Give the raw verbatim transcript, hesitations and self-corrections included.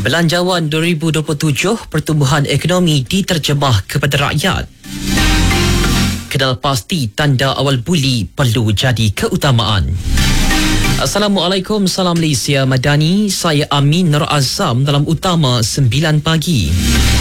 Belanjawan dua ribu dua puluh tujuh, pertumbuhan ekonomi diterjemah kepada rakyat. Kenal pasti tanda awal buli perlu jadi keutamaan. Assalamualaikum, salam Malaysia Madani. Saya Amin Nur Azam dalam Utama sembilan pagi.